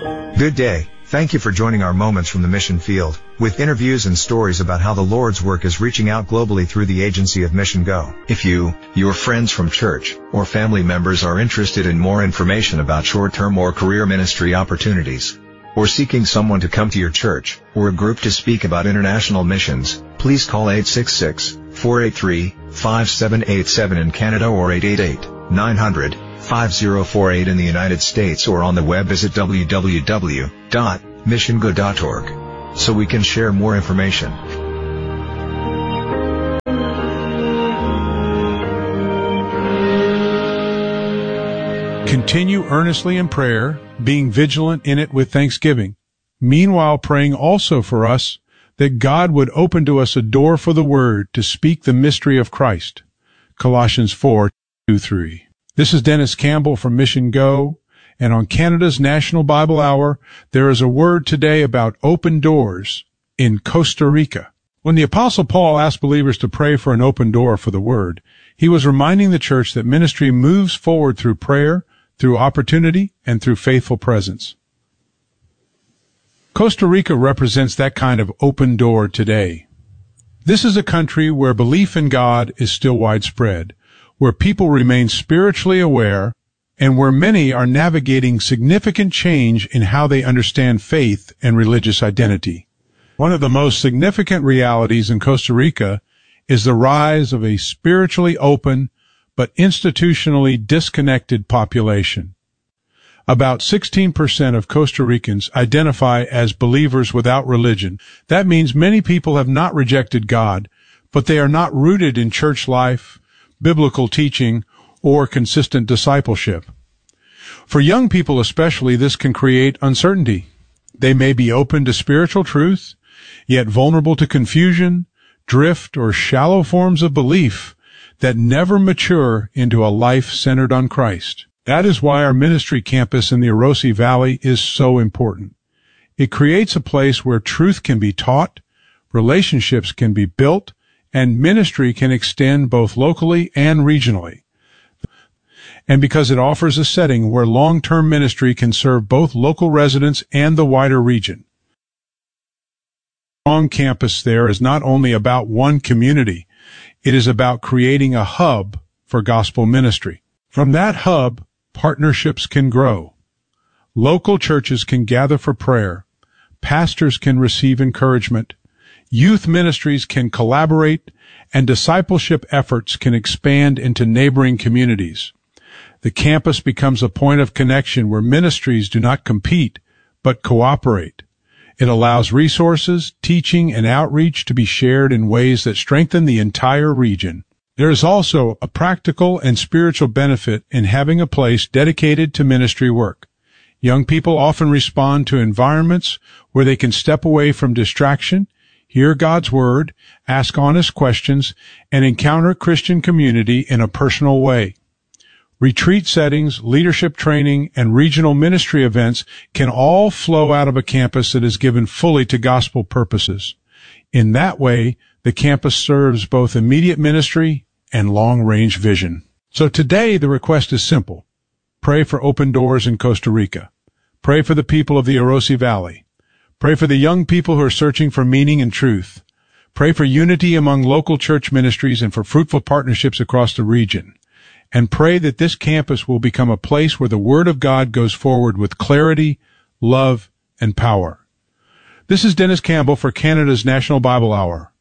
Good day. Thank you for joining our Moments from the Mission Field, with interviews and stories about how the Lord's work is reaching out globally through the agency of Mission Go. If you, your friends from church, or family members are interested in more information about short-term or career ministry opportunities, or seeking someone to come to your church, or a group to speak about international missions, please call 866-483-5787 in Canada or 888-900-5048 in the United States, or on the web visit www.missiongo.org, so we can share more information. Continue earnestly in prayer, being vigilant in it with thanksgiving. Meanwhile, praying also for us that God would open to us a door for the Word to speak the mystery of Christ. Colossians 4:2-3. This is Dennis Campbell from Mission Go, and on Canada's National Bible Hour, there is a word today about open doors in Costa Rica. When the Apostle Paul asked believers to pray for an open door for the Word, he was reminding the church that ministry moves forward through prayer, through opportunity, and through faithful presence. Costa Rica represents that kind of open door today. This is a country where belief in God is still widespread, where people remain spiritually aware, and where many are navigating significant change in how they understand faith and religious identity. One of the most significant realities in Costa Rica is the rise of a spiritually open but institutionally disconnected population. About 16% of Costa Ricans identify as believers without religion. That means many people have not rejected God, but they are not rooted in church life, biblical teaching, or consistent discipleship. For young people especially, this can create uncertainty. They may be open to spiritual truth, yet vulnerable to confusion, drift, or shallow forms of belief that never mature into a life centered on Christ. That is why our ministry campus in the Arosi Valley is so important. It creates a place where truth can be taught, relationships can be built, and ministry can extend both locally and regionally. And because it offers a setting where long-term ministry can serve both local residents and the wider region. On campus there is not only about one community, it is about creating a hub for gospel ministry. From that hub, partnerships can grow. Local churches can gather for prayer. Pastors can receive encouragement. Youth ministries can collaborate, and discipleship efforts can expand into neighboring communities. The campus becomes a point of connection where ministries do not compete, but cooperate. It allows resources, teaching, and outreach to be shared in ways that strengthen the entire region. There is also a practical and spiritual benefit in having a place dedicated to ministry work. Young people often respond to environments where they can step away from distraction, hear God's Word, ask honest questions, and encounter Christian community in a personal way. Retreat settings, leadership training, and regional ministry events can all flow out of a campus that is given fully to gospel purposes. In that way, the campus serves both immediate ministry and long-range vision. So today, the request is simple. Pray for open doors in Costa Rica. Pray for the people of the Arosi Valley. Pray for the young people who are searching for meaning and truth. Pray for unity among local church ministries and for fruitful partnerships across the region. And pray that this campus will become a place where the Word of God goes forward with clarity, love, and power. This is Dennis Campbell for Canada's National Bible Hour.